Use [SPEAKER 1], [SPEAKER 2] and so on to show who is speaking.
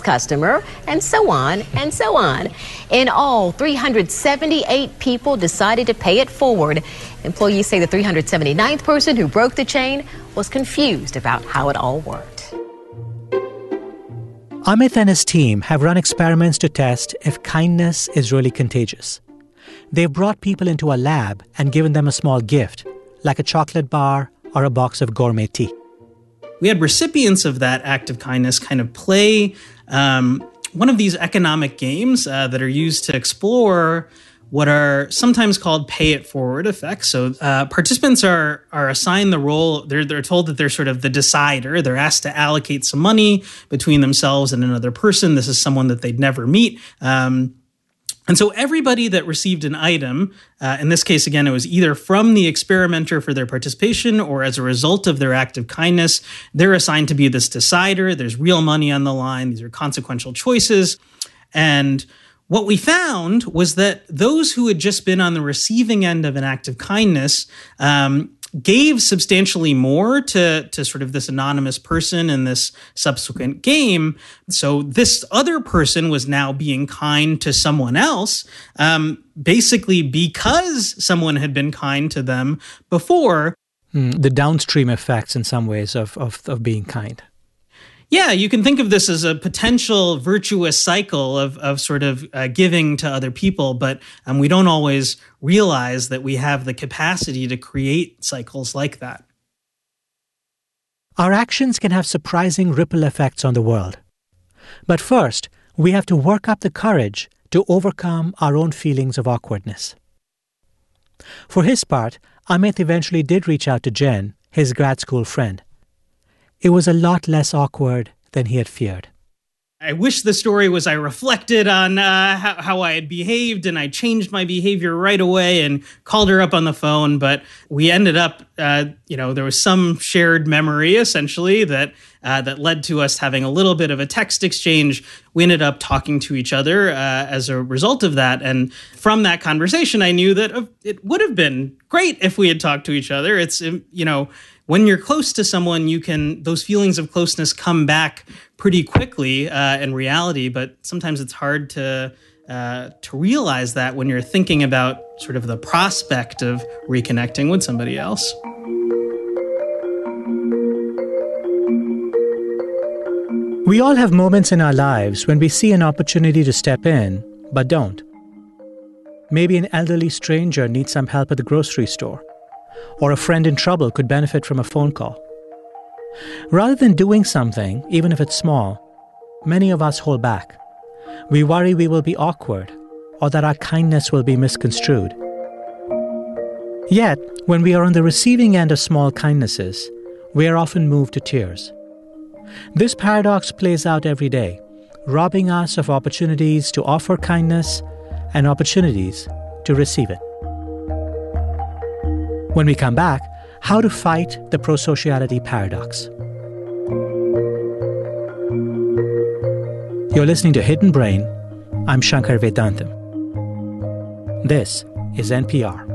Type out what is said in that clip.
[SPEAKER 1] customer, and so on and so on. In all, 378 people decided to pay it forward. Employees say the 379th person who broke the chain was confused about how it all worked.
[SPEAKER 2] Amit and his team have run experiments to test if kindness is really contagious. They've brought people into a lab and given them a small gift, like a chocolate bar or a box of gourmet tea.
[SPEAKER 3] We had recipients of that act of kindness kind of play one of these economic games that are used to explore what are sometimes called pay it forward effects. So participants are assigned the role, they're told that they're sort of the decider. They're asked to allocate some money between themselves and another person. This is someone that they'd never meet. And so everybody that received an item, in this case, again, it was either from the experimenter for their participation or as a result of their act of kindness, they're assigned to be this decider. There's real money on the line. These are consequential choices. And what we found was that those who had just been on the receiving end of an act of kindness gave substantially more to sort of this anonymous person in this subsequent game. So this other person was now being kind to someone else, basically because someone had been kind to them before.
[SPEAKER 2] The downstream effects in some ways of being kind.
[SPEAKER 3] Yeah, you can think of this as a potential virtuous cycle of sort of giving to other people, but we don't always realize that we have the capacity to create cycles like that.
[SPEAKER 2] Our actions can have surprising ripple effects on the world. But first, we have to work up the courage to overcome our own feelings of awkwardness. For his part, Amit eventually did reach out to Jen, his grad school friend. It was a lot less awkward than he had feared.
[SPEAKER 3] I wish the story was I reflected on how I had behaved and I changed my behavior right away and called her up on the phone. But we ended up, there was some shared memory essentially that led to us having a little bit of a text exchange. We ended up talking to each other as a result of that. And from that conversation, I knew that it would have been great if we had talked to each other. It's, when you're close to someone, those feelings of closeness come back pretty quickly in reality, but sometimes it's hard to realize that when you're thinking about sort of the prospect of reconnecting with somebody else.
[SPEAKER 2] We all have moments in our lives when we see an opportunity to step in, but don't. Maybe an elderly stranger needs some help at the grocery store, or a friend in trouble could benefit from a phone call. Rather than doing something, even if it's small, many of us hold back. We worry we will be awkward, or that our kindness will be misconstrued. Yet, when we are on the receiving end of small kindnesses, we are often moved to tears. This paradox plays out every day, robbing us of opportunities to offer kindness and opportunities to receive it. When we come back, how to fight the prosociality paradox. You're listening to Hidden Brain. I'm Shankar Vedantam. This is NPR.